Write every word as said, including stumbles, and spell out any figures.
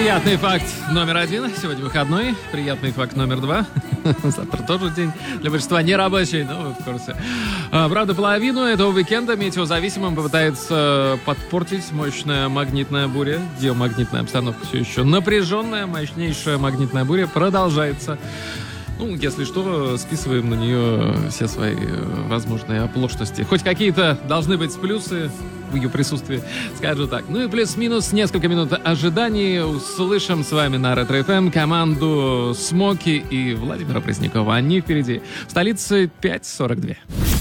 Приятный факт номер один. Сегодня выходной. Приятный факт номер два. Завтра тоже день для большинства нерабочий, но вы в курсе. А, правда, половину этого уикенда метеозависимым попытается подпортить мощная магнитная буря. Геомагнитная обстановка все еще напряженная. Мощнейшая магнитная буря продолжается. Ну, если что, списываем на нее все свои возможные оплошности. Хоть какие-то должны быть плюсы в ее присутствии, скажу так. Ну и плюс-минус несколько минут ожиданий. Услышим с вами на Ретро эф эм команду Смоки и Владимира Преснякова. Они впереди. В столице пять сорок два.